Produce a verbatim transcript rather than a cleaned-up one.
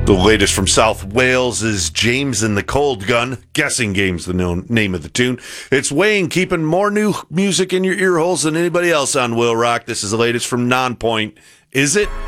The latest from South Wales is James and the Cold Gun. Guessing Game's the known name of the tune. It's Wayne keeping more new music in your ear holes than anybody else on Will Rock. This is the latest from Nonpoint. Is it?